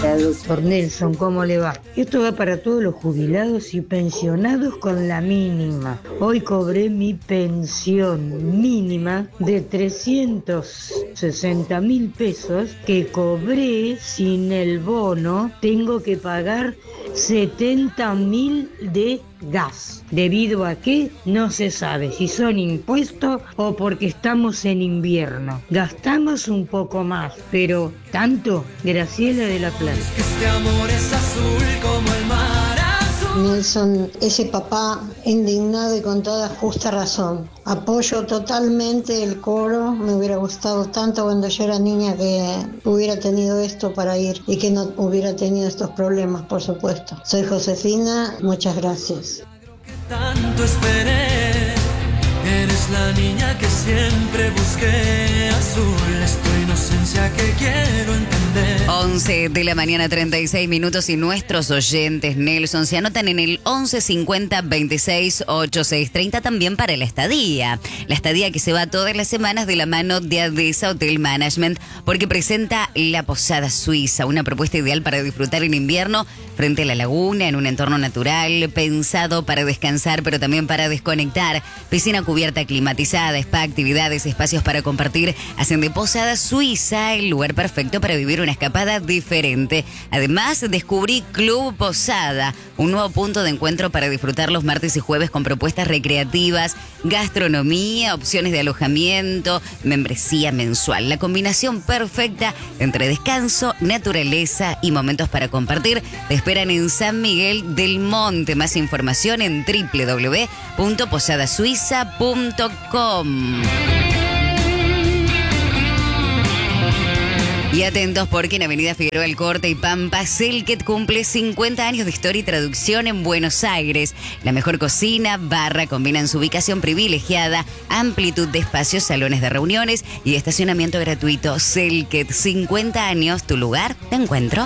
día, doctor Nelson, ¿cómo le va? Esto va para todos los jubilados y pensionados con la mínima. Hoy cobré mi pensión mínima de 360.000 pesos que cobré sin el bono. Tengo que pagar 70.000 de gas. ¿Debido a qué? No se sabe si son impuestos o porque estamos en invierno. Gastamos un poco más, pero ¿tanto? Graciela de la Plata. Este amor es azul como el mar azul. Nelson, ese papá indignado y con toda justa razón. Apoyo totalmente el coro. Me hubiera gustado tanto cuando yo era niña que hubiera tenido esto para ir y que no hubiera tenido estos problemas, por supuesto. Soy Josefina, muchas gracias. Tanto esperé, eres la niña que siempre busqué, azul es tu inocencia que quiero entender. 11 de la mañana, 36 minutos, y nuestros oyentes, Nelson, se anotan en el 11 50 26 86 30 también para la estadía. La estadía que se va todas las semanas de la mano de Adesa Hotel Management, porque presenta la Posada Suiza, una propuesta ideal para disfrutar en invierno frente a la laguna, en un entorno natural, pensado para descansar, pero también para desconectar. Piscina cubierta climatizada, spa, actividades, espacios para compartir, hacen de Posada Suiza el lugar perfecto para vivir una escapada diferente. Además, descubrí Club Posada, un nuevo punto de encuentro para disfrutar los martes y jueves con propuestas recreativas, gastronomía, opciones de alojamiento, membresía mensual. La combinación perfecta entre descanso, naturaleza y momentos para compartir. Te esperan en San Miguel del Monte. Más información en www.posadasuiza.com. Y atentos porque en Avenida Figueroa El Corte y Pampa, Selket cumple 50 años de historia y traducción en Buenos Aires. La mejor cocina, barra, combinan su ubicación privilegiada, amplitud de espacios, salones de reuniones y estacionamiento gratuito. Selket, 50 años, tu lugar de encuentro.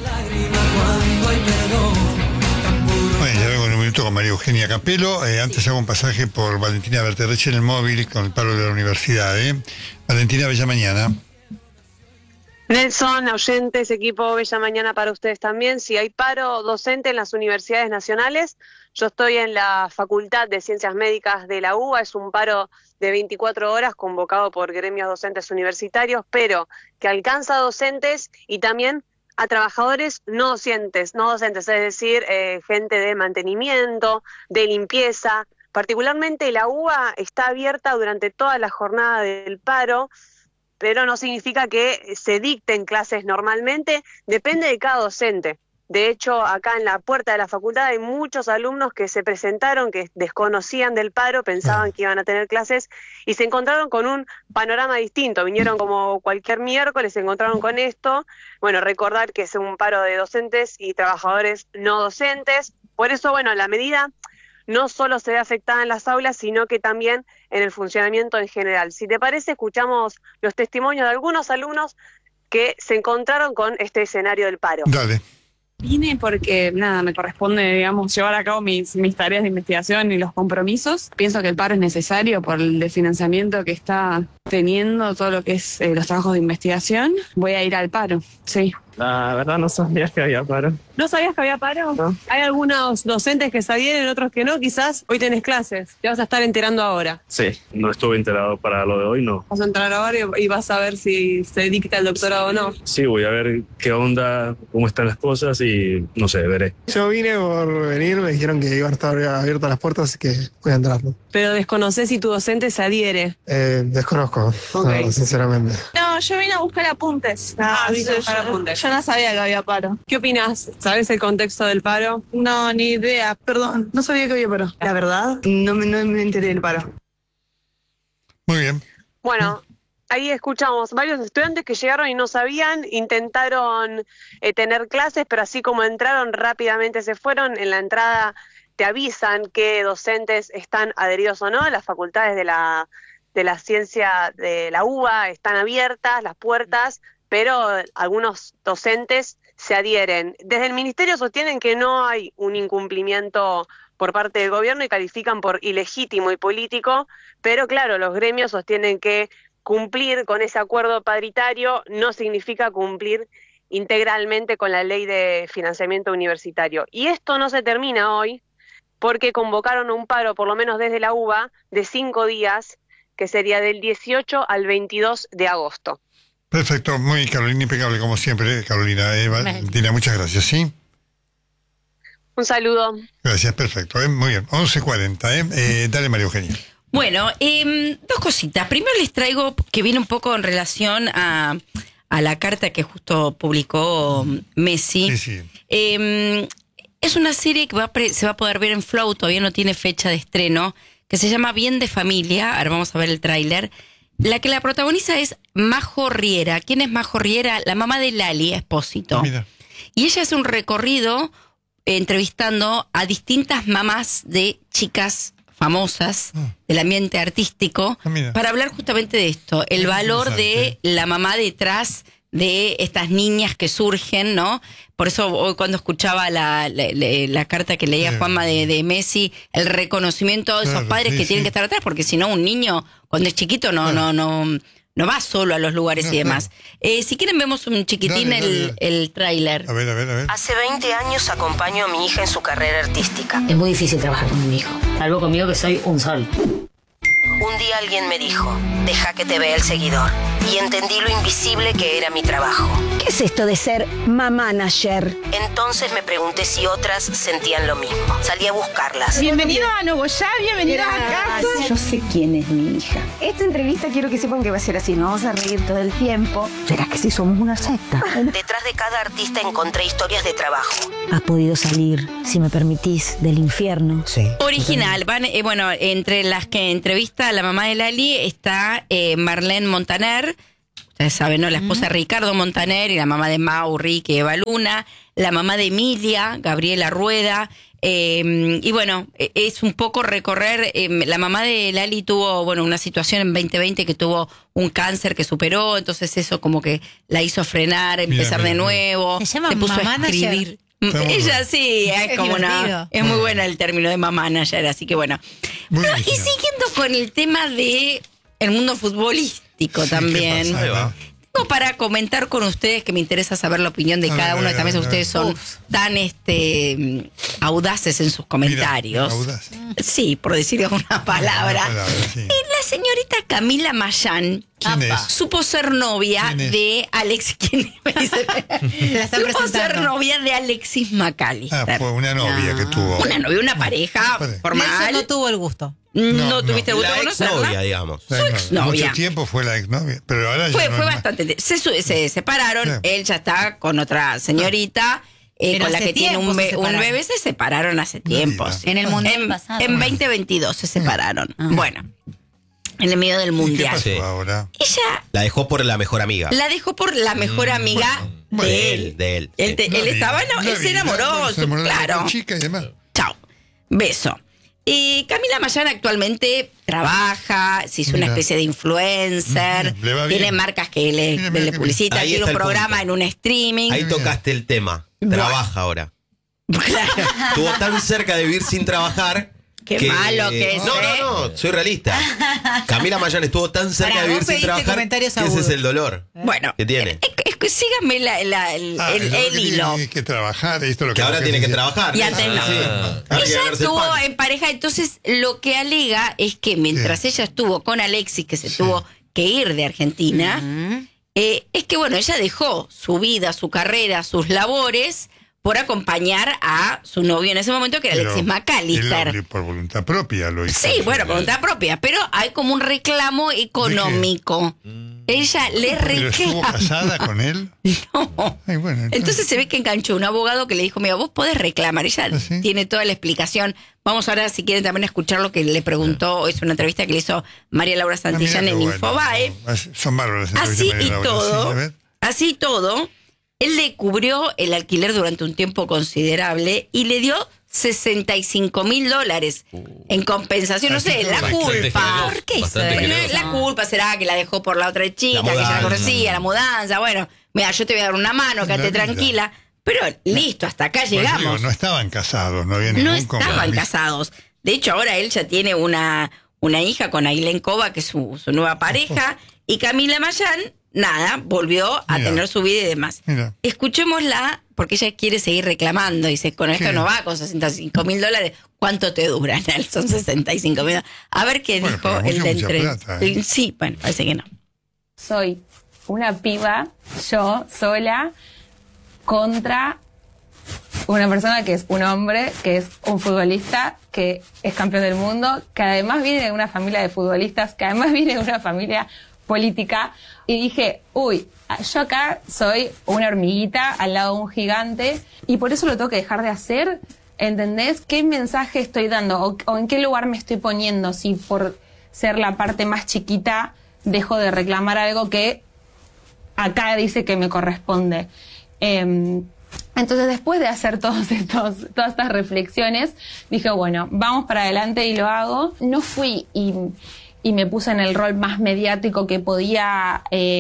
Bueno, ya vengo en un minuto con María Eugenia Capelo. Antes hago un pasaje por Valentina Berterreche en el móvil con el paro de la universidad. Valentina, bella mañana. Nelson, oyentes, equipo, bella mañana para ustedes también. Si hay paro docente en las universidades nacionales, yo estoy en la Facultad de Ciencias Médicas de la UBA, es un paro de 24 horas convocado por gremios docentes universitarios, pero que alcanza a docentes y también a trabajadores no docentes, es decir, gente de mantenimiento, de limpieza. Particularmente la UBA está abierta durante toda la jornada del paro, pero no significa que se dicten clases normalmente, depende de cada docente. De hecho, acá en la puerta de la facultad hay muchos alumnos que se presentaron, que desconocían del paro, pensaban que iban a tener clases y se encontraron con un panorama distinto. Vinieron como cualquier miércoles, se encontraron con esto. Bueno, recordar que es un paro de docentes y trabajadores no docentes. Por eso, bueno, la medida no solo se ve afectada en las aulas, sino que también en el funcionamiento en general. Si te parece, escuchamos los testimonios de algunos alumnos que se encontraron con este escenario del paro. Dale. Vine porque, me corresponde, digamos, llevar a cabo mis tareas de investigación y los compromisos. Pienso que el paro es necesario por el desfinanciamiento que está teniendo todo lo que es los trabajos de investigación. Voy a ir al paro, sí. La verdad no sabías que había paro. ¿No sabías que había paro? No. Hay algunos docentes que sabían, otros que no. Quizás hoy tenés clases. Te vas a estar enterando ahora. Sí, no estuve enterado para lo de hoy, no. Vas a entrar ahora y vas a ver si se dicta el doctorado o no. Sí, voy a ver qué onda, cómo están las cosas y no sé, veré. Yo vine por venir, me dijeron que iban a estar abiertas las puertas, así que voy a entrar, ¿no? Pero desconocés si tu docente se adhiere. Desconozco, no, sinceramente. No, yo vine a buscar apuntes. Vine a buscar apuntes. Yo no sabía que había paro. ¿Qué opinas? ¿Sabes el contexto del paro? No, ni idea, perdón. No sabía que había paro. La verdad, no me enteré del paro. Muy bien. Bueno, ahí escuchamos varios estudiantes que llegaron y no sabían, intentaron tener clases, pero así como entraron, rápidamente se fueron. En la entrada te avisan qué docentes están adheridos o no. Las facultades de la ciencia de la UBA están abiertas, las puertas, pero algunos docentes se adhieren. Desde el ministerio sostienen que no hay un incumplimiento por parte del gobierno y califican por ilegítimo y político, pero claro, los gremios sostienen que cumplir con ese acuerdo paritario no significa cumplir integralmente con la ley de financiamiento universitario. Y esto no se termina hoy porque convocaron un paro, por lo menos desde la UBA, de 5 días, que sería del 18 al 22 de agosto. Perfecto, muy Carolina, impecable como siempre, Carolina. Valentina, muchas gracias, ¿sí? Un saludo. Gracias, perfecto, muy bien. 11:40, dale María Eugenia. Bueno, dos cositas. Primero les traigo que viene un poco en relación a la carta que justo publicó Messi. Sí. Es una serie que se va a poder ver en Flow, todavía no tiene fecha de estreno, que se llama Bien de Familia. Ahora vamos a ver el tráiler. La que la protagoniza es Majo Riera. ¿Quién es Majo Riera? La mamá de Lali Espósito. Mira. Y ella hace un recorrido entrevistando a distintas mamás de chicas famosas del ambiente artístico para hablar justamente de esto, el valor de la mamá detrás de estas niñas que surgen, ¿no? Por eso hoy cuando escuchaba la carta que leía Juanma de Messi, el reconocimiento de esos padres que tienen que estar atrás, porque si no un niño cuando es chiquito no va solo a los lugares y demás. Si quieren vemos un chiquitín el tráiler. A ver. Hace 20 años acompaño a mi hija en su carrera artística. Es muy difícil trabajar con mi hijo, salvo conmigo que soy un sol. Un día alguien me dijo, deja que te vea el seguidor. Y entendí lo invisible que era mi trabajo. ¿Qué es esto de ser manager? Entonces me pregunté si otras sentían lo mismo. Salí a buscarlas. Bienvenido a Nogoyá, bienvenida a casa. Yo sé quién es mi hija. Esta entrevista quiero que sepan que va a ser así, nos vamos a reír todo el tiempo. ¿Será que sí somos una secta? Detrás de cada artista encontré historias de trabajo. Has podido salir, si me permitís, del infierno. Sí. Original. Bueno, entre las que entrevista a la mamá de Lali está Marlene Montaner. Ustedes saben, ¿no? La esposa de Ricardo Montaner y la mamá de Mau, Ricky, Eva Luna, la mamá de Emilia, Gabriela Rueda. Y bueno, es un poco recorrer. La mamá de Lali tuvo, una situación en 2020 que tuvo un cáncer que superó, entonces eso como que la hizo frenar, empezar de nuevo. Se llama puso a manager. escribir. Ella sí, es como es muy buena el término de mamá manager, así que bueno. Y siguiendo con el tema de el mundo futbolístico también. Tengo para comentar con ustedes que me interesa saber la opinión de cada uno de esta mesa. Ustedes son tan audaces en sus comentarios. Sí, por decir alguna palabra. La señorita Camila Mayán supo ser novia de Alex. ¿Quién me dice? Supo ser novia de Alexis McAllister. Fue una novia que tuvo. Una novia, una pareja formal. Nelson no tuvo el gusto. No tuviste el gusto de conocerla. Exnovia, digamos. Su exnovia. Mucho tiempo fue la exnovia, pero ahora fue bastante. Se separaron, él ya está con otra señorita. Con la que tiene un bebé, se separaron hace tiempo. En el mundial pasado. En 2022 se separaron. Bueno, en el medio del mundial. ¿Qué pasó ahora? Ella la dejó por la mejor amiga. La dejó por la mejor amiga de él. Él se enamoró, claro. Chica y demás. Chao. Beso. Camila Mayán actualmente trabaja, se hizo una especie de influencer, tiene marcas que le publicita, tiene un programa en un streaming. Ahí tocaste el tema. Trabaja ahora. Claro. Estuvo tan cerca de vivir sin trabajar. Qué malo que es. No, soy realista. Camila Mayán estuvo tan cerca de vivir sin trabajar que ese es el dolor que tiene. Síganme el hilo. Tiene que trabajar, esto es lo que ahora tiene que trabajar. Y antes no. Ella estuvo en pareja, entonces lo que alega es que mientras ella estuvo con Alexis, que se tuvo que ir de Argentina, es que ella dejó su vida, su carrera, sus labores por acompañar a su novio en ese momento, que era Alexis McAllister. Por voluntad propia lo hizo. Sí, por voluntad propia, pero hay como un reclamo económico. Ella le reclama. ¿Pero estuvo casada con él? No. Ay, bueno, entonces se ve que enganchó un abogado que le dijo, mira, vos podés reclamar. Ella tiene toda la explicación. Vamos ahora, si quieren, también a escuchar lo que le preguntó. Es una entrevista que le hizo María Laura Santillán en Infobae. Son bárbaras las así entrevistas de María Laura. Así y todo, él le cubrió el alquiler durante un tiempo considerable y le dio $65,000 en compensación. No sé, la culpa. ¿Por qué hizo? La culpa será que la dejó por la otra chica, que ya la conocía, la mudanza. Bueno, mira, yo te voy a dar una mano, quédate tranquila. Pero listo, hasta acá llegamos. Digo, no estaban casados, no había ningún compromiso. No estaban casados. De hecho, ahora él ya tiene una hija con Ailén Cova, que es su nueva pareja, y Camila Mayán nada, volvió a tener su vida y demás. Escuchémosla, porque ella quiere seguir reclamando. Dice, con esto no va, con $65.000. ¿Cuánto te dura, Nelson? $65.000. A ver qué dijo el de entre. Sí, bueno, parece que no. Soy una piba, yo sola, contra una persona que es un hombre, que es un futbolista, que es campeón del mundo, que además viene de una familia de futbolistas, que además viene de una familia política. Y dije, uy, yo acá soy una hormiguita al lado de un gigante y por eso lo tengo que dejar de hacer. ¿Entendés? ¿Qué mensaje estoy dando? ¿O en qué lugar me estoy poniendo? Si por ser la parte más chiquita dejo de reclamar algo que acá dice que me corresponde. Entonces, después de hacer todas estas reflexiones, dije, bueno, vamos para adelante y lo hago. No fui y me puse en el rol más mediático que podía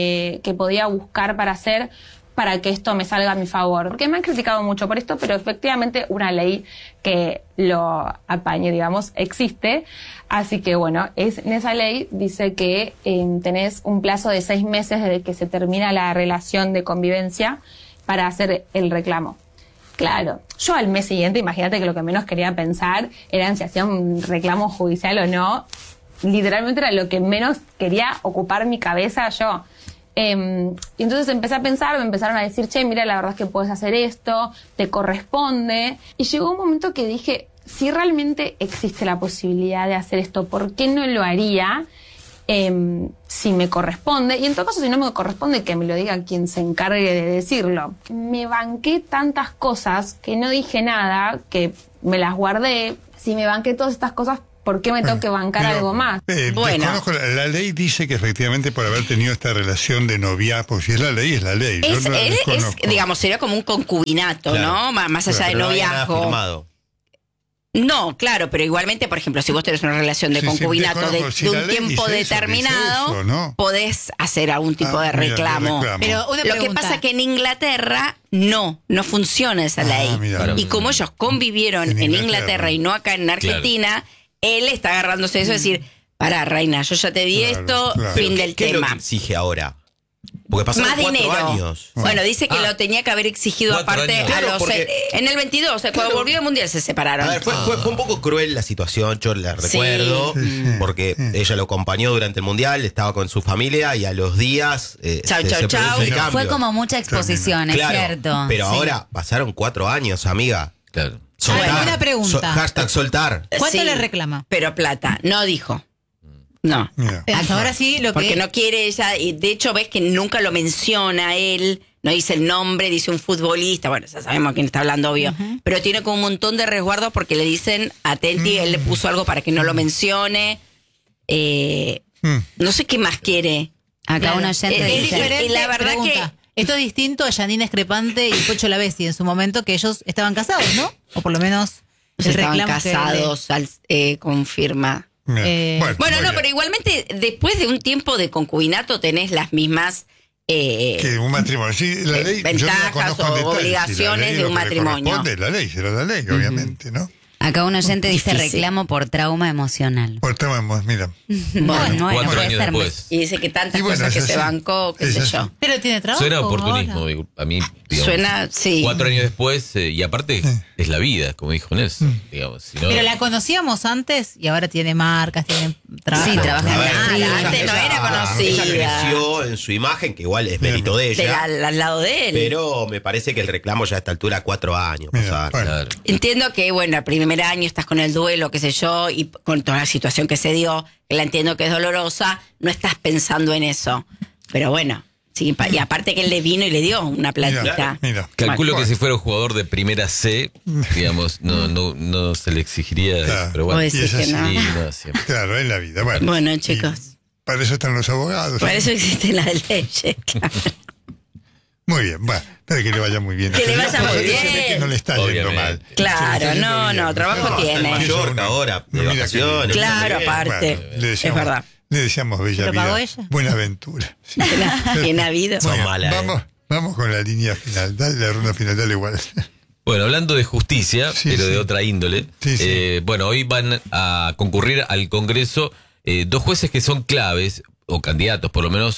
buscar para hacer, para que esto me salga a mi favor. Porque me han criticado mucho por esto, pero efectivamente una ley que lo apañe, digamos, existe. Así que bueno, en esa ley dice que tenés un plazo de 6 meses desde que se termina la relación de convivencia para hacer el reclamo. Claro, yo al mes siguiente, imagínate que lo que menos quería pensar era si hacía un reclamo judicial o no. Literalmente era lo que menos quería ocupar mi cabeza yo. Y entonces empecé a pensar, me empezaron a decir, che, mira, la verdad es que puedes hacer esto, te corresponde. Y llegó un momento que dije, si realmente existe la posibilidad de hacer esto, ¿por qué no lo haría si me corresponde? Y en todo caso, si no me corresponde, que me lo diga quien se encargue de decirlo. Me banqué tantas cosas que no dije nada, que me las guardé. Si me banqué todas estas cosas, ¿por qué me tengo que bancar algo más? Bueno, la ley dice que efectivamente por haber tenido esta relación de noviazgo, si es la ley, es la ley. Digamos, sería como un concubinato, claro, ¿no? Más allá de noviazgo. No, claro, pero igualmente, por ejemplo, si vos tenés una relación de concubinato de un tiempo determinado, eso, ¿no? Podés hacer algún tipo de reclamo. Pero una pregunta. Lo que pasa es que en Inglaterra no funciona esa ley. Y como ellos convivieron en Inglaterra y no acá en Argentina, él está agarrándose de eso y decir, pará, Reina, yo ya te di esto, fin del tema. ¿Qué es lo que exige ahora? Porque pasaron más 4 dinero. Años. Bueno, dice que lo tenía que haber exigido aparte a los... En el 22, o sea, cuando volvió el Mundial se separaron. A ver, fue un poco cruel la situación, yo la recuerdo, porque ella lo acompañó durante el Mundial, estaba con su familia y a los días chau. Fue como mucha exposición, es cierto. Pero ahora pasaron 4 años, amiga. Claro. Una pregunta. Hashtag soltar. ¿Cuánto le reclama? Pero plata, no dijo. No. Hasta ahora sí lo porque que... no quiere ella, y de hecho ves que nunca lo menciona él, no dice el nombre, dice un futbolista, bueno, ya sabemos a quién está hablando, obvio, pero tiene como un montón de resguardos porque le dicen, atenti, él le puso algo para que no lo mencione, no sé qué más quiere. Acá una oyente dice, y la verdad que... Esto es distinto a Janina Escrepante y Pocho Lavesi en su momento, que ellos estaban casados, ¿no? O por lo menos el estaban reclamo casados, confirma. Bueno, no, pero igualmente después de un tiempo de concubinato tenés las mismas que un matrimonio. Sí, la ley, ventajas o obligaciones de un matrimonio. La ley será la ley, obviamente, ¿no? Acá un oyente dice reclamo por trauma emocional. Por trauma, mira. Bueno, 4 años después. Y dice que tantas cosas que se bancó, qué sé yo. Pero tiene trabajo. Suena oportunismo, a mí, digamos. Suena, sí. 4 años después, y aparte es la vida, como dijo Nelson. Digamos, si no... Pero la conocíamos antes y ahora tiene marcas, tiene trabajo. Sí, trabaja antes no era conocida. Ella creció en su imagen, que igual es mérito de ella. Al lado de él. Pero me parece que el reclamo ya a esta altura 4 años. Claro. Entiendo que, bueno, el primer año estás con el duelo, qué sé yo, y con toda la situación que se dio, que la entiendo que es dolorosa, no estás pensando en eso. Pero bueno, sí, y aparte que él le vino y le dio una platita. Mira. Calculo que si fuera un jugador de primera C, digamos, no se le exigiría eso, pero bueno. Y es así. No, claro, es la vida. Bueno, chicos. Para eso están los abogados. Para eso existen las leyes, claro. Muy bien, bueno, espero que le vaya muy bien. Que le vaya muy bien. Que no le está yendo mal. Claro, no, trabajo tiene. En Mallorca ahora, de vacaciones. Claro, aparte, es verdad. Le deseamos bella vida, buena aventura. Sí. Bien habido. Vamos con la línea final, la ronda final, dale igual. Bueno, hablando de justicia, pero de otra índole, bueno, hoy van a concurrir al Congreso 2 jueces que son claves, o candidatos por lo menos,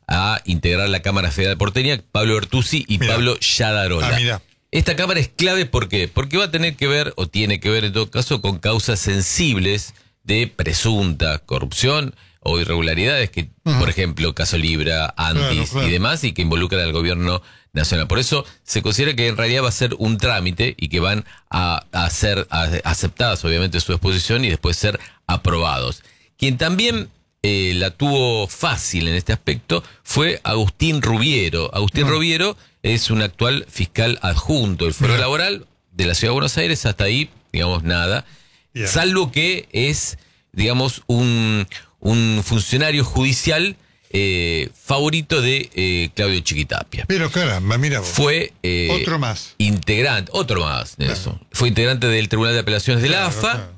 a integrar la Cámara Federal porteña, Pablo Bertuzzi y Pablo Yadarola. Esta Cámara es clave, ¿por qué? Porque va a tener que ver, o tiene que ver en todo caso, con causas sensibles de presunta corrupción o irregularidades que, por ejemplo, Caso Libra, Antis y demás, y que involucran al gobierno nacional. Por eso se considera que en realidad va a ser un trámite y que van a ser aceptadas, obviamente, su exposición y después ser aprobados. Quien también la tuvo fácil en este aspecto fue Agustín Rubiero. Agustín Rubiero es un actual fiscal adjunto del Fuero Laboral de la Ciudad de Buenos Aires. Hasta ahí, digamos, nada. Salvo que es, digamos, un funcionario judicial favorito de Claudio Chiquitapia. Pero caramba, mira vos. Fue otro más, Nelson. Fue integrante del Tribunal de Apelaciones de la AFA.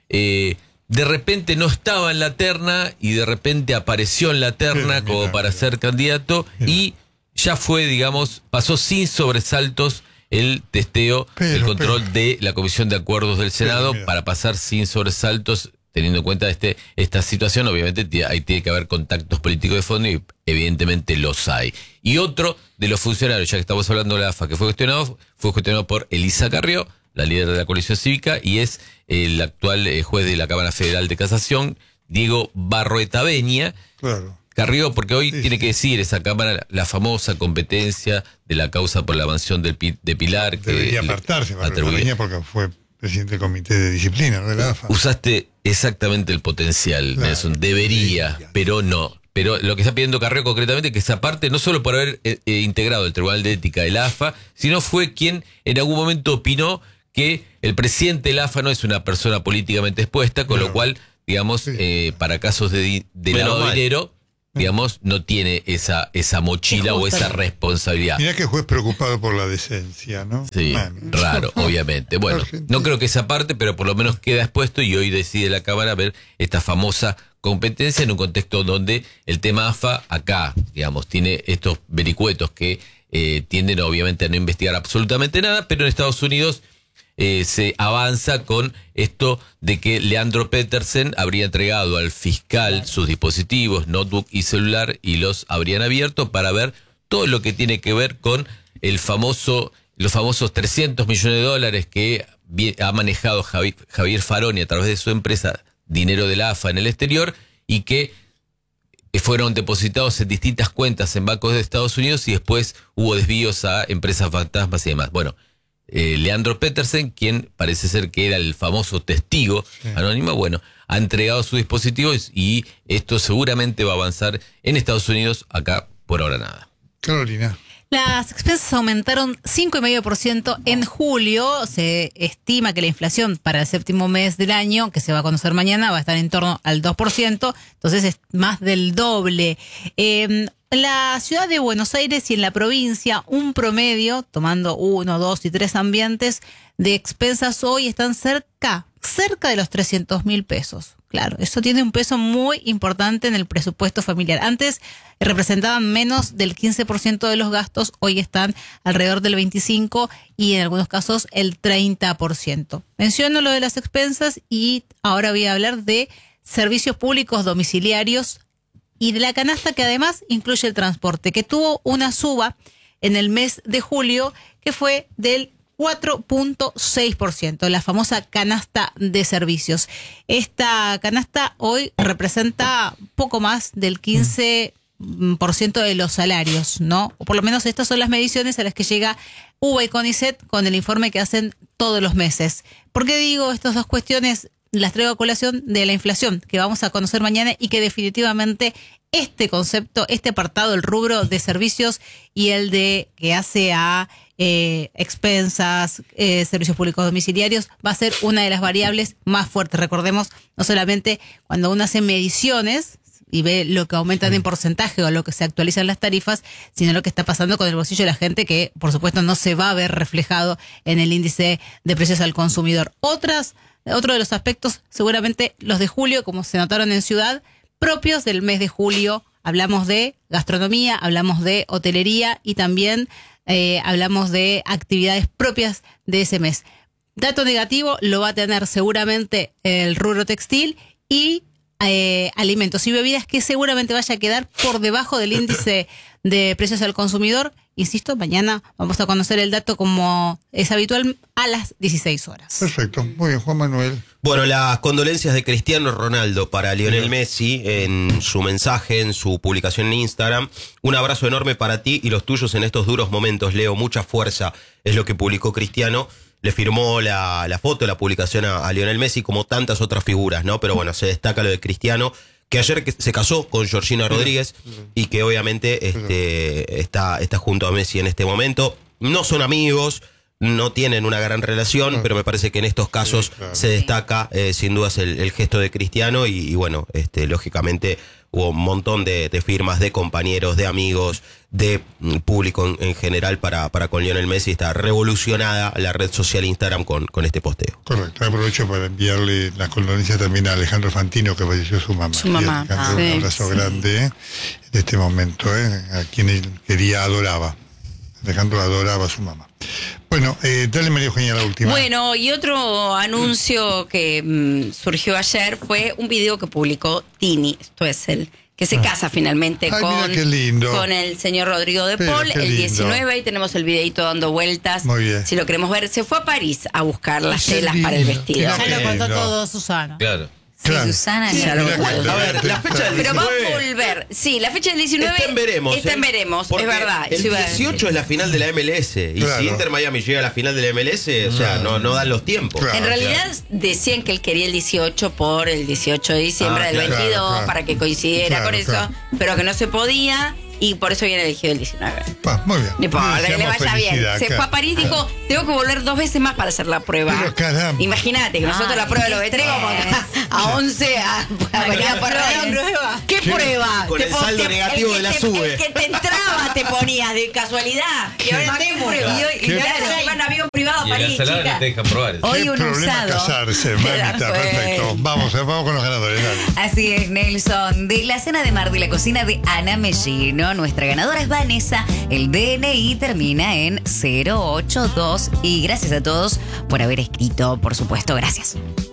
De repente no estaba en la terna y de repente apareció en la terna como para ser candidato y ya fue, digamos, pasó sin sobresaltos el testeo, el control de la Comisión de Acuerdos del Senado para pasar sin sobresaltos. Teniendo en cuenta esta situación, obviamente ahí tiene que haber contactos políticos de fondo y evidentemente los hay. Y otro de los funcionarios, ya que estamos hablando de la AFA, que fue cuestionado por Elisa Carrió, la líder de la coalición cívica, y es el actual juez de la Cámara Federal de Casación, Diego Barroetaveña. Carrió, porque hoy tiene que decir esa Cámara la famosa competencia de la causa por la mansión de Pilar. Debería apartarse Barroetaveña porque fue presidente del comité de disciplina, ¿no? De la AFA. Usaste exactamente el potencial, Nelson. Debería, pero no. Pero lo que está pidiendo Carrió concretamente es que esa parte, no solo por haber integrado el Tribunal de Ética de la AFA, sino fue quien en algún momento opinó que el presidente de la AFA no es una persona políticamente expuesta, con lo cual, digamos, para casos de lavado de dinero, digamos, no tiene esa mochila o esa responsabilidad. Mirá que juez preocupado por la decencia, ¿no? Sí, raro, obviamente. Bueno, no creo que esa parte, pero por lo menos queda expuesto y hoy decide la Cámara ver esta famosa competencia en un contexto donde el tema AFA acá, digamos, tiene estos vericuetos que tienden obviamente a no investigar absolutamente nada, pero en Estados Unidos se avanza con esto de que Leandro Petersen habría entregado al fiscal sus dispositivos, notebook y celular, y los habrían abierto para ver todo lo que tiene que ver con los famosos $300 millones que ha manejado Javier Faroni a través de su empresa, dinero de la AFA en el exterior, y que fueron depositados en distintas cuentas en bancos de Estados Unidos y después hubo desvíos a empresas fantasmas y demás. Bueno, Leandro Petersen, quien parece ser que era el famoso testigo anónimo, bueno, ha entregado sus dispositivos y esto seguramente va a avanzar en Estados Unidos. Acá por ahora nada. Carolina. Las expensas aumentaron 5,5% en julio. Se estima que la inflación para el séptimo mes del año, que se va a conocer mañana, va a estar en torno al 2%. Entonces es más del doble. En la ciudad de Buenos Aires y en la provincia, un promedio, tomando 1, 2 y 3 ambientes, de expensas hoy están cerca de los 300.000 pesos. Claro, eso tiene un peso muy importante en el presupuesto familiar. Antes representaban menos del 15% de los gastos, hoy están alrededor del 25% y en algunos casos el 30%. Menciono lo de las expensas y ahora voy a hablar de servicios públicos domiciliarios y de la canasta, que además incluye el transporte, que tuvo una suba en el mes de julio que fue del 4,6%, la famosa canasta de servicios. Esta canasta hoy representa poco más del 15% de los salarios, ¿no? O por lo menos estas son las mediciones a las que llega UBA y CONICET con el informe que hacen todos los meses. ¿Por qué digo estas dos cuestiones? Las traigo a colación de la inflación que vamos a conocer mañana y que definitivamente este concepto, este apartado, el rubro de servicios y el de que hace a expensas, servicios públicos domiciliarios, va a ser una de las variables más fuertes. Recordemos, no solamente cuando uno hace mediciones y ve lo que aumentan en porcentaje o lo que se actualizan las tarifas, sino lo que está pasando con el bolsillo de la gente, que por supuesto no se va a ver reflejado en el índice de precios al consumidor. Otro de los aspectos, seguramente los de julio, como se notaron en Ciudad, propios del mes de julio. Hablamos de gastronomía, hablamos de hotelería y también hablamos de actividades propias de ese mes. Dato negativo lo va a tener seguramente el rubro textil y alimentos y bebidas que seguramente vaya a quedar por debajo del índice de precios al consumidor. Insisto, mañana vamos a conocer el dato como es habitual a las 16 horas. Perfecto, muy bien, Juan Manuel. Bueno, las condolencias de Cristiano Ronaldo para Lionel Messi en su mensaje, en su publicación en Instagram. Un abrazo enorme para ti y los tuyos en estos duros momentos, Leo. Mucha fuerza es lo que publicó Cristiano. Le firmó la foto, la publicación a Lionel Messi, como tantas otras figuras, ¿no? Pero bueno, se destaca lo de Cristiano, que ayer se casó con Georgina Rodríguez y que obviamente está junto a Messi en este momento. No son amigos, no tienen una gran relación, pero me parece que en estos casos se destaca sin dudas el gesto de Cristiano y bueno, lógicamente hubo un montón de firmas de compañeros, de amigos, de público en general para con Lionel Messi. Está revolucionada la red social Instagram con este posteo. Correcto, aprovecho para enviarle las condolencias también a Alejandro Fantino, que falleció su mamá. Su mamá. Un abrazo grande en este momento, a quien él quería, adoraba. Alejandro adoraba a su mamá. Bueno, dale, María Eugenia, la última. Bueno, y otro anuncio que surgió ayer fue un video que publicó Tini, esto es el que se casa finalmente con el señor Rodrigo de Paul, el 19, ahí tenemos el videito dando vueltas. Muy bien. Si lo queremos ver, se fue a París a buscar las telas para el vestido. Ya lo contó todo Susana. Claro. Sí, Susana ya lo contó. A ver, la fecha del 19... Pero va a volver. Sí, la fecha del 19 está en veremos. Está en veremos, es verdad. El 18 es la final de la MLS. Y si Inter Miami llega a la final de la MLS, o sea, no dan los tiempos. En realidad decían que él quería el 18 por el 18 de diciembre del 22 para que coincidiera con eso, pero que no se podía. Y por eso habían elegido el 19. Muy bien. No importa, que le vaya bien. Se fue a París, dijo, tengo que volver 2 veces más para hacer la prueba. Pero caramba. Imagínate que nosotros la prueba lo tenemos a 11 prueba. ¿Qué prueba? Con el saldo negativo de la SUBE. El que te entraba te ponías de casualidad. Y ahora te prueba. Y ahora un avión privado a París, chica. Te dejan probar. Hoy un usado. Casarse, mamita, perfecto. Vamos con los ganadores, dale. Así es, Nelson. De la cena de mar de la cocina de Ana Mellino, nuestra ganadora es Vanessa. El DNI termina en 082. Y gracias a todos por haber escrito, por supuesto, gracias.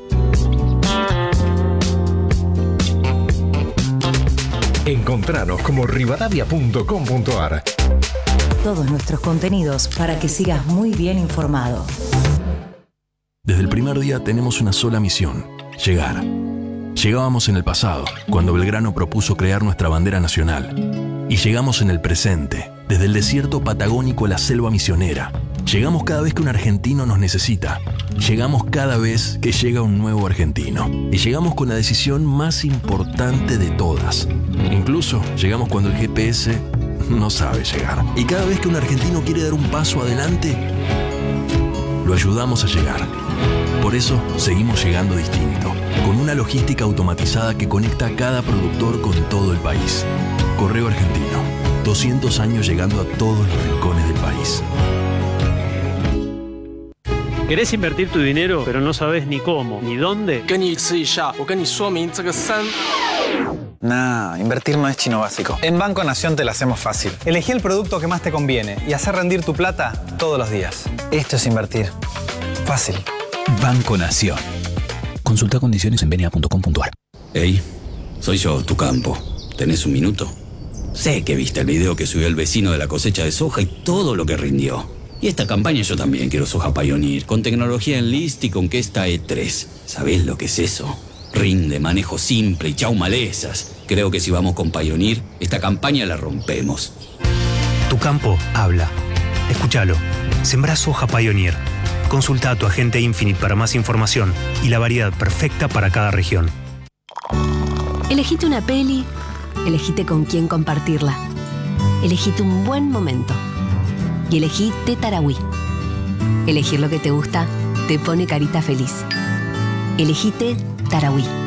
Encontranos como rivadavia.com.ar. Todos nuestros contenidos para que sigas muy bien informado. Desde el primer día tenemos una sola misión: llegar. Llegábamos en el pasado, cuando Belgrano propuso crear nuestra bandera nacional. Y llegamos en el presente, desde el desierto patagónico a la selva misionera. Llegamos cada vez que un argentino nos necesita. Llegamos cada vez que llega un nuevo argentino. Y llegamos con la decisión más importante de todas. Incluso llegamos cuando el GPS no sabe llegar. Y cada vez que un argentino quiere dar un paso adelante, lo ayudamos a llegar. Por eso seguimos llegando distinto, con una logística automatizada que conecta a cada productor con todo el país. Correo Argentino, 200 años llegando a todos los rincones del país. ¿Querés invertir tu dinero, pero no sabes ni cómo, ni dónde? Nah, invertir no es chino básico. En Banco Nación te lo hacemos fácil. Elegí el producto que más te conviene y hacer rendir tu plata todos los días. Esto es invertir. Fácil. Banco Nación. Consulta condiciones en bna.com.ar. Hey, soy yo, tu campo. ¿Tenés un minuto? Sé que viste el video que subió el vecino de la cosecha de soja y todo lo que rindió. Y esta campaña yo también quiero soja Pioneer, con tecnología Enlist y con Questa E3. ¿Sabés lo que es eso? Rinde, manejo simple y chau malezas. Creo que si vamos con Pioneer, esta campaña la rompemos. Tu campo habla. Escúchalo. Sembrá soja Pioneer. Consulta a tu agente Infinite para más información y la variedad perfecta para cada región. Elegite una peli, elegite con quién compartirla. Elegite un buen momento. Y elegí Tarahui. Elegir lo que te gusta te pone carita feliz. Elegite Tarahui.